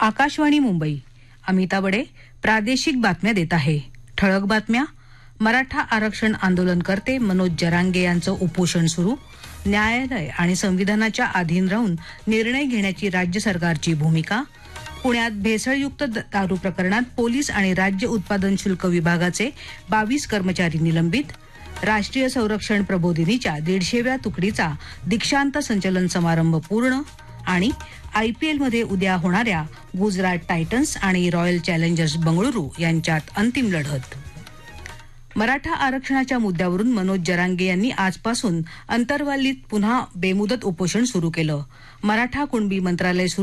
आकाशवाणी मुंबई. अमिता बडे प्रादेशिक बातम्या देत आहे. ठळक बातम्या. मराठा आरक्षण आंदोलनकर्ते मनोज जरांगे यांचं उपोषण सुरू. न्यायालय आणि संविधानाच्या अधीन राहून निर्णय घेण्याची राज्य सरकारची भूमिका. पुण्यात भेसळयुक्त दारू प्रकरणात पोलीस आणि राज्य उत्पादन शुल्क विभागाचे 22 कर्मचारी निलंबित. राष्ट्रीय संरक्षण प्रबोधिनीच्या 150व्या तुकडीचा दीक्षांत संचलन समारंभ पूर्ण. आणि IPLमध्ये उद्या होणाऱ्या गुजरात टायटन्स आणि रॉयल चॅलेंजर्स बंगळुरू यांच्यात अंतिम लढत. मराठा आरक्षणाच्या मुद्द्यावरून मनोज जरांगे यांनी आजपासून अंतरवालीत पुन्हा बेमुदत उपोषण सुरू केलं. मराठा कुणबी मंत्रालय